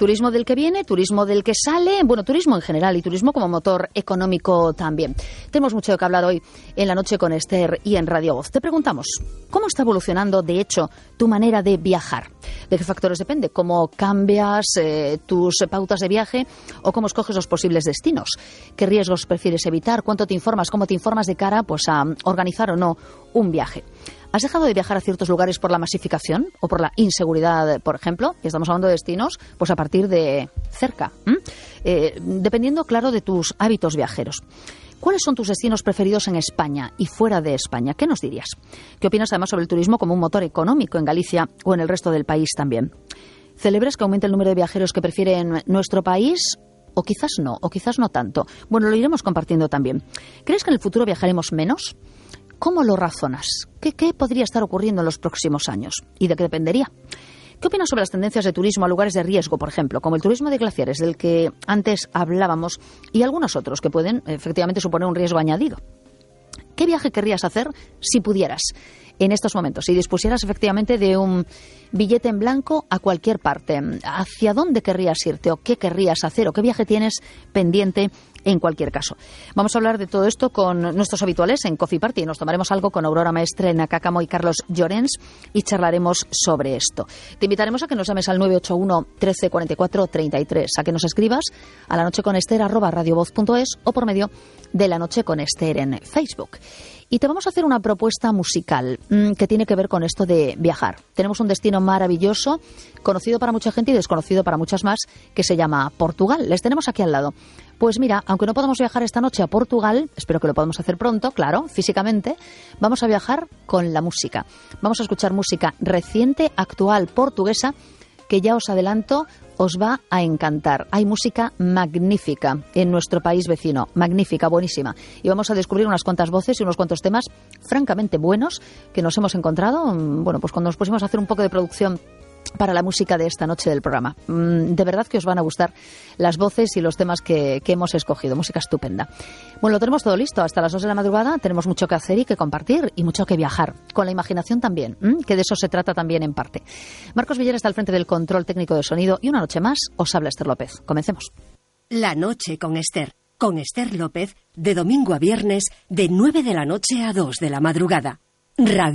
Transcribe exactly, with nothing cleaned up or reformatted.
Turismo del que viene, turismo del que sale, bueno, turismo en general y turismo como motor económico también. Tenemos mucho que hablar hoy en La Noche con Esther y en Radio Voz. Te preguntamos, ¿cómo está evolucionando, de hecho, tu manera de viajar? ¿De qué factores depende? ¿Cómo cambias eh, tus pautas de viaje o cómo escoges los posibles destinos? ¿Qué riesgos prefieres evitar? ¿Cuánto te informas? ¿Cómo te informas de cara pues, a organizar o no un viaje? ¿Has dejado de viajar a ciertos lugares por la masificación o por la inseguridad, por ejemplo? Y estamos hablando de destinos pues a partir de cerca, eh, dependiendo, claro, de tus hábitos viajeros. ¿Cuáles son tus destinos preferidos en España y fuera de España? ¿Qué nos dirías? ¿Qué opinas además sobre el turismo como un motor económico en Galicia o en el resto del país también? ¿Celebras que aumente el número de viajeros que prefieren nuestro país? O quizás no, o quizás no tanto. Bueno, lo iremos compartiendo también. ¿Crees que en el futuro viajaremos menos? ¿Cómo lo razonas? ¿Qué, ¿Qué podría estar ocurriendo en los próximos años? ¿Y de qué dependería? ¿Qué opinas sobre las tendencias de turismo a lugares de riesgo, por ejemplo, como el turismo de glaciares, del que antes hablábamos, y algunos otros que pueden efectivamente suponer un riesgo añadido? ¿Qué viaje querrías hacer si pudieras en estos momentos, si dispusieras efectivamente de un billete en blanco a cualquier parte? ¿Hacia dónde querrías irte o qué querrías hacer o qué viaje tienes pendiente en cualquier caso? Vamos a hablar de todo esto con nuestros habituales en Coffee Party. Nos tomaremos algo con Aurora Maestre, Elena Cácamo y Carlos Llorens y charlaremos sobre esto. Te invitaremos a que nos llames al nueve ocho uno, trece, cuarenta y cuatro, treinta y tres, a que nos escribas a lanocheconester arroba radiovoz punto es o por medio de La Noche con Esther en Facebook. Y te vamos a hacer una propuesta musical mmm, que tiene que ver con esto de viajar. Tenemos un destino maravilloso, conocido para mucha gente y desconocido para muchas más, que se llama Portugal. Les tenemos aquí al lado. Pues mira, aunque no podamos viajar esta noche a Portugal, espero que lo podamos hacer pronto, claro, físicamente, vamos a viajar con la música. Vamos a escuchar música reciente, actual, portuguesa, que ya os adelanto, os va a encantar. Hay música magnífica en nuestro país vecino, magnífica, buenísima. Y vamos a descubrir unas cuantas voces y unos cuantos temas francamente buenos que nos hemos encontrado, bueno, pues cuando nos pusimos a hacer un poco de producción para la música de esta noche del programa. De verdad que os van a gustar las voces y los temas que, que hemos escogido. Música estupenda. Bueno, lo tenemos todo listo. Hasta las dos de la madrugada tenemos mucho que hacer y que compartir y mucho que viajar. Con la imaginación también, ¿m? que de eso se trata también en parte. Marcos Villar está al frente del control técnico de sonido y una noche más os habla Esther López. Comencemos. La Noche con Esther. Con Esther López, de domingo a viernes, de nueve de la noche a dos de la madrugada. Radio